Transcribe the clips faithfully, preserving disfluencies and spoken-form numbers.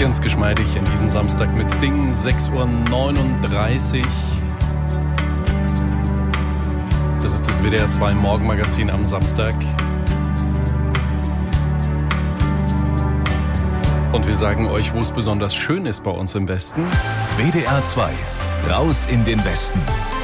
Ganz geschmeidig in diesen Samstag mit Sting, sechs Uhr neununddreißig. Das ist das W D R zwei Morgenmagazin am Samstag. Und wir sagen euch, wo es besonders schön ist bei uns im Westen. W D R zwei, raus in den Westen.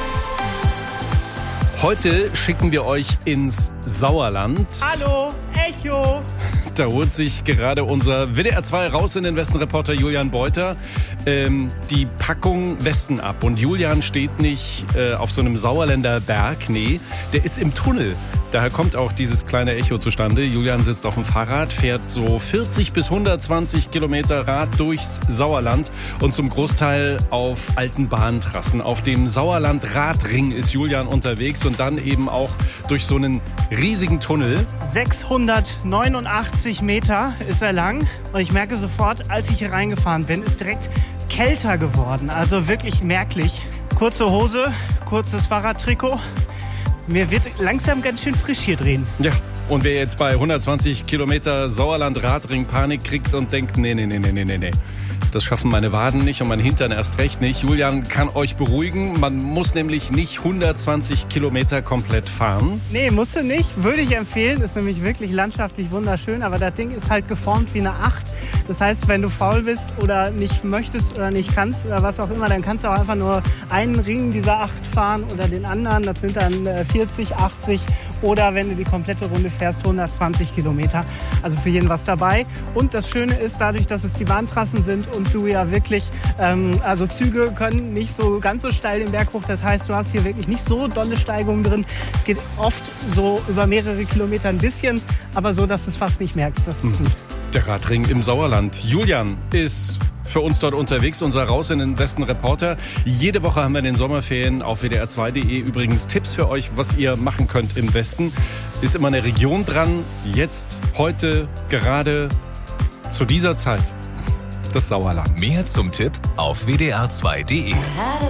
Heute schicken wir euch ins Sauerland. Hallo, Echo. Da holt sich gerade unser W D R zwei raus in den Westen-Reporter Julian Beuter ähm, die Packung Westen ab. Und Julian steht nicht äh, auf so einem Sauerländer Berg, nee, der ist im Tunnel. Daher kommt auch dieses kleine Echo zustande. Julian sitzt auf dem Fahrrad, fährt so vierzig bis hundertzwanzig Kilometer Rad durchs Sauerland und zum Großteil auf alten Bahntrassen. Auf dem Sauerland-Radring ist Julian unterwegs und dann eben auch durch so einen riesigen Tunnel. sechshundertneunundachtzig Meter ist er lang und ich merke sofort, als ich hier reingefahren bin, ist direkt kälter geworden. Also wirklich merklich. Kurze Hose, kurzes Fahrradtrikot. Mir wird langsam ganz schön frisch hier drin. Ja, und wer jetzt bei hundertzwanzig Kilometer Sauerland-Radring Panik kriegt und denkt, nee, nee, nee, nee, nee, nee, das schaffen meine Waden nicht und mein Hintern erst recht nicht. Julian kann euch beruhigen, man muss nämlich nicht hundertzwanzig Kilometer komplett fahren. Nee, musst du nicht, würde ich empfehlen. Ist nämlich wirklich landschaftlich wunderschön, aber das Ding ist halt geformt wie eine Acht. Das heißt, wenn du faul bist oder nicht möchtest oder nicht kannst oder was auch immer, dann kannst du auch einfach nur einen Ring dieser Acht fahren oder den anderen. Das sind dann vierzig, achtzig oder wenn du die komplette Runde fährst, hundertzwanzig Kilometer. Also für jeden was dabei. Und das Schöne ist, dadurch, dass es die Bahntrassen sind und du ja wirklich, ähm, also Züge können nicht so ganz so steil den Berg hoch. Das heißt, du hast hier wirklich nicht so dolle Steigungen drin. Es geht oft so über mehrere Kilometer ein bisschen, aber so, dass du es fast nicht merkst. Das ist gut. Der Radring im Sauerland. Julian ist für uns dort unterwegs, unser Raus in den Westen Reporter. Jede Woche haben wir in den Sommerferien auf W D R zwei Punkt de übrigens Tipps für euch, was ihr machen könnt im Westen. Ist immer eine Region dran. Jetzt, heute, gerade zu dieser Zeit das Sauerland. Mehr zum Tipp auf W D R zwei Punkt de.